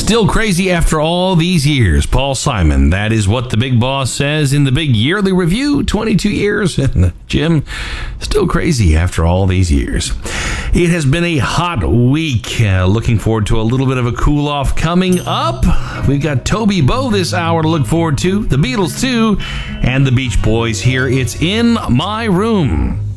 Still crazy after all these years. Paul Simon. That is what the big boss says in the big yearly review. 22 years in the gym. Still crazy after all these years. It has been a hot week. Looking forward to a little bit of a cool off coming up. We've got Toby Bo this hour to look forward to. The Beatles too. And the Beach Boys here. It's In My Room.